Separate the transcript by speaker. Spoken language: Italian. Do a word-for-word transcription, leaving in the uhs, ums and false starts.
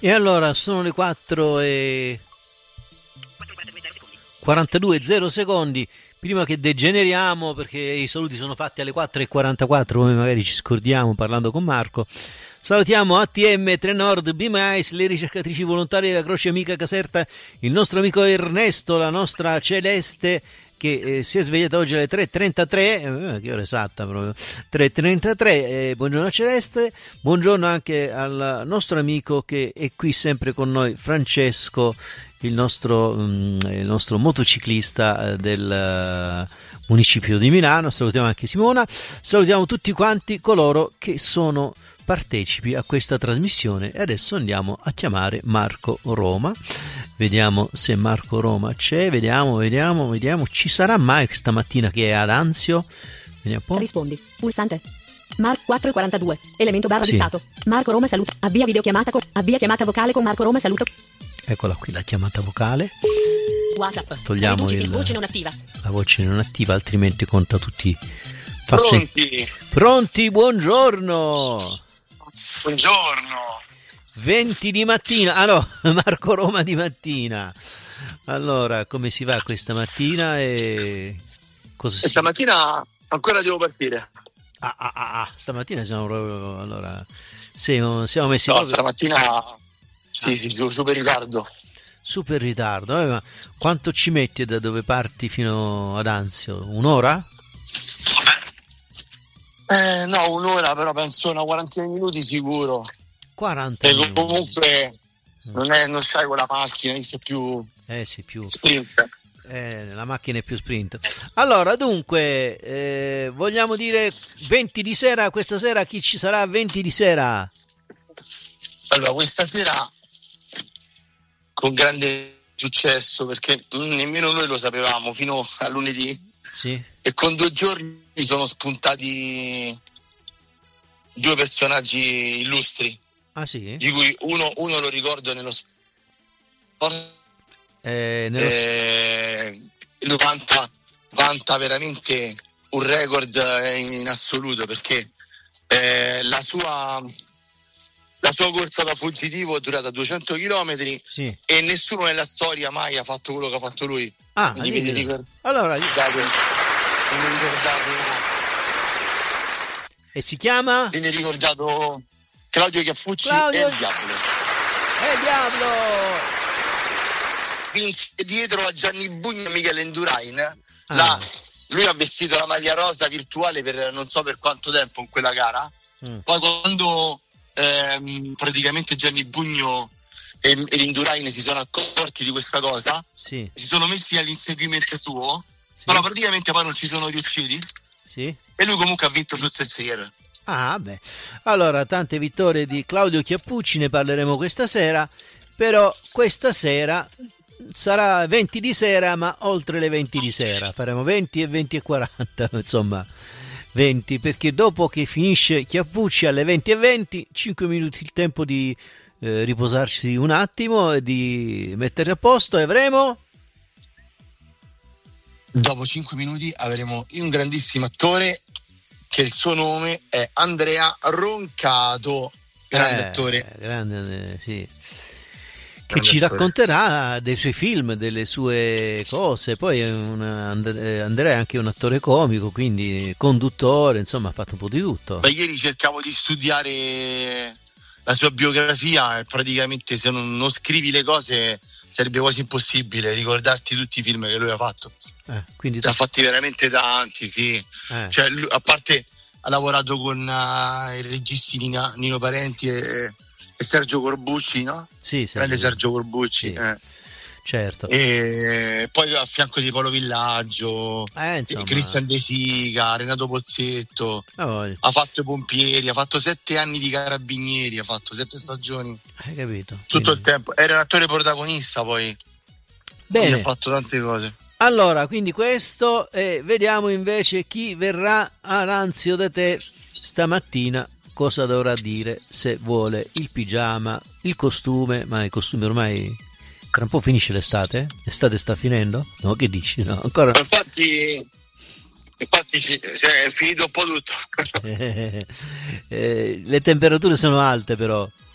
Speaker 1: E allora sono le quattro e quarantadue zero secondi. Prima che degeneriamo, perché i saluti sono fatti alle quattro e quarantaquattro, come magari ci scordiamo parlando con Marco. Salutiamo A T M, Trenord, Be Mais, le ricercatrici volontarie della Croce Amica Caserta, il nostro amico Ernesto, la nostra Celeste, che eh, si è svegliata oggi alle tre e trentatré, eh, che ora esatta proprio, tre e trentatré, eh, buongiorno a Celeste, buongiorno anche al nostro amico che è qui sempre con noi, Francesco, il nostro, um, il nostro motociclista eh, del uh, municipio di Milano. Salutiamo anche Simona, salutiamo tutti quanti coloro che sono partecipi a questa trasmissione e adesso andiamo a chiamare Marco Roma. Vediamo se Marco Roma c'è, vediamo, vediamo, vediamo. Ci sarà mai questa mattina che è ad Anzio? Vediamo un po'.
Speaker 2: Rispondi, pulsante. Mar quattro e quarantadue, elemento barra
Speaker 1: Sì.
Speaker 2: di stato. Marco Roma saluta, avvia videochiamata con, avvia chiamata vocale con Marco Roma saluto.
Speaker 1: Eccola qui la chiamata vocale.
Speaker 2: WhatsApp.
Speaker 1: Togliamo
Speaker 2: Riduci
Speaker 1: il-
Speaker 2: in voce non attiva.
Speaker 1: La voce non attiva, altrimenti conta tutti. Fa sen-
Speaker 3: Pronti?
Speaker 1: Pronti, buongiorno.
Speaker 3: Buongiorno.
Speaker 1: venti di mattina, ah no, Marco Roma di mattina. Allora, come si va questa mattina e cosa
Speaker 3: E
Speaker 1: si...
Speaker 3: stamattina ancora devo partire.
Speaker 1: Ah, ah, ah, ah, stamattina siamo proprio, allora, siamo, siamo messi
Speaker 3: No,
Speaker 1: proprio
Speaker 3: stamattina sì, sì, su- super ritardo.
Speaker 1: super in ritardo. Eh, ma quanto ci metti da dove parti fino ad Anzio? Un'ora?
Speaker 3: Eh, no, un'ora, però penso una quarantina di minuti sicuro.
Speaker 1: quaranta
Speaker 3: E
Speaker 1: minuti.
Speaker 3: comunque non, è, non stai con la macchina, sei più
Speaker 1: Eh sì, più...
Speaker 3: sprint.
Speaker 1: Eh, la macchina è più sprint. Allora, dunque, eh, vogliamo dire venti di sera, questa sera chi ci sarà a venti di sera?
Speaker 3: Allora, questa sera con grande successo, perché nemmeno noi lo sapevamo fino a lunedì,
Speaker 1: Sì,
Speaker 3: e con due giorni sono spuntati due personaggi illustri,
Speaker 1: ah sì?
Speaker 3: di cui uno, uno lo ricordo nello sport,
Speaker 1: Eh, nello...
Speaker 3: eh, lo vanta, vanta veramente un record in assoluto, perché eh, la sua la sua corsa da fuggitivo è durata duecento chilometri
Speaker 1: Sì.
Speaker 3: e nessuno nella storia mai ha fatto quello che ha fatto lui.
Speaker 1: Ah,
Speaker 3: Quindi mi
Speaker 1: addirittura.
Speaker 3: ricordate,
Speaker 1: Allora,
Speaker 3: mi ricordate,
Speaker 1: e si chiama?
Speaker 3: viene ricordato Claudio Chiappucci
Speaker 1: Claudio-
Speaker 3: e il Diavolo.
Speaker 1: Eh, diavolo!
Speaker 3: Vinse dietro a Gianni Bugno e Michele Indurain.
Speaker 1: Ah.
Speaker 3: La- lui ha vestito la maglia rosa virtuale per non so per quanto tempo in quella gara.
Speaker 1: Mm.
Speaker 3: Poi quando ehm, praticamente Gianni Bugno e, e Indurain si sono accorti di questa cosa,
Speaker 1: Sì,
Speaker 3: si sono messi all'inseguimento suo,
Speaker 1: sì,
Speaker 3: però praticamente poi non ci sono riusciti
Speaker 1: sì.
Speaker 3: e lui comunque ha vinto sul Sestiere.
Speaker 1: Ah, beh. Allora, tante vittorie di Claudio Chiappucci, ne parleremo questa sera, però questa sera sarà venti di sera, ma oltre le venti di sera. Faremo venti e venti e quaranta, insomma, venti, perché dopo che finisce Chiappucci alle venti e venti, cinque minuti il tempo di eh, riposarsi un attimo e di mettere a posto e avremo...
Speaker 3: Dopo cinque minuti avremo un grandissimo attore che il suo nome è Andrea Roncato, grande
Speaker 1: Eh,
Speaker 3: attore.
Speaker 1: grande, eh, sì. Che
Speaker 3: Grande
Speaker 1: ci
Speaker 3: attore.
Speaker 1: racconterà dei suoi film, delle sue cose. Poi è un, And- Andrea è anche un attore comico, quindi conduttore, insomma ha fatto un po' di tutto.
Speaker 3: Ma ieri cercavo di studiare la sua biografia e praticamente se non, non scrivi le cose sarebbe quasi impossibile ricordarti tutti i film che lui ha fatto.
Speaker 1: Eh, quindi
Speaker 3: Ne ha fatti veramente tanti, sì.
Speaker 1: eh,
Speaker 3: Cioè, lui, a parte ha lavorato con uh, i registi Nina, Nino Parenti e, e Sergio Corbucci, no?
Speaker 1: sì, sì,
Speaker 3: Grande Sergio Corbucci.
Speaker 1: Sì.
Speaker 3: eh.
Speaker 1: certo.
Speaker 3: E poi a fianco di Paolo Villaggio,
Speaker 1: Eh, insomma,
Speaker 3: Cristian De Sica, Renato Pozzetto.
Speaker 1: ah, voglio.
Speaker 3: Ha fatto i pompieri, ha fatto sette anni di carabinieri, ha fatto sette stagioni,
Speaker 1: Hai capito?
Speaker 3: tutto il
Speaker 1: Quindi-
Speaker 3: tempo. Era un attore protagonista, poi quindi
Speaker 1: Bene,
Speaker 3: ha fatto tante cose.
Speaker 1: allora, quindi questo, e vediamo invece chi verrà all'Anzio da te stamattina, cosa dovrà dire, se vuole il pigiama, il costume, ma i costumi ormai tra un po' finisce l'estate? L'estate sta finendo? No, che dici? No, ancora no.
Speaker 3: Infatti, infatti ci- cioè, è finito un po' tutto.
Speaker 1: Eh, eh, le temperature sono alte però.